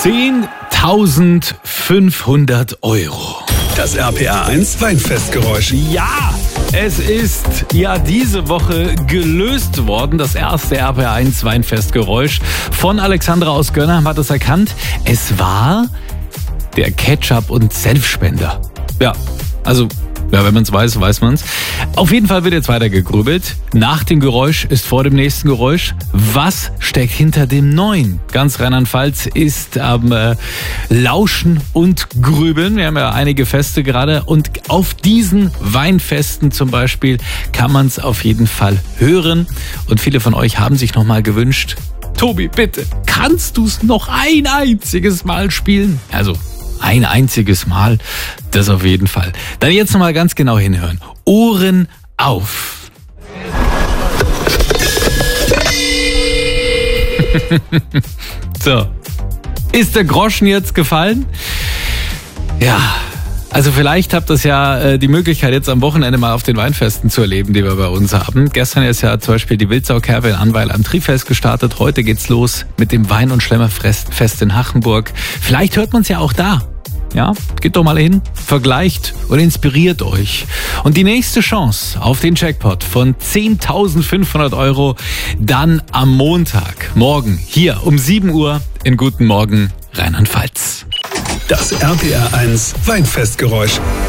10.500 Euro. Das RPR 1 Weinfestgeräusch. Ja, es ist ja diese Woche gelöst worden. Das erste RPR 1 Weinfestgeräusch von Alexandra aus Gönnheim hat es erkannt. Es war der Ketchup- und Senfspender. Ja, also... Ja, wenn man es weiß, weiß man es. Auf jeden Fall wird jetzt weiter gegrübelt. Nach dem Geräusch ist vor dem nächsten Geräusch. Was steckt hinter dem neuen? Ganz Rheinland-Pfalz ist am Lauschen und Grübeln. Wir haben ja einige Feste gerade. Und auf diesen Weinfesten zum Beispiel kann man es auf jeden Fall hören. Und viele von euch haben sich nochmal gewünscht, Tobi, bitte, kannst du es noch ein einziges Mal spielen? Also ein einziges Mal, das auf jeden Fall. Dann jetzt nochmal ganz genau hinhören. Ohren auf. So, ist der Groschen jetzt gefallen? Ja, also vielleicht habt ihr ja die Möglichkeit, jetzt am Wochenende mal auf den Weinfesten zu erleben, die wir bei uns haben. Gestern ist ja zum Beispiel die Wildsaukerbe in Annweiler am Trifest gestartet. Heute geht's los mit dem Wein- und Schlemmerfest in Hachenburg. Vielleicht hört man es ja auch da. Ja, geht doch mal hin, vergleicht und inspiriert euch. Und die nächste Chance auf den Jackpot von 10.500 Euro dann am Montag, morgen, hier um 7 Uhr in Guten Morgen Rheinland-Pfalz. Das RPR 1 Weinfestgeräusch.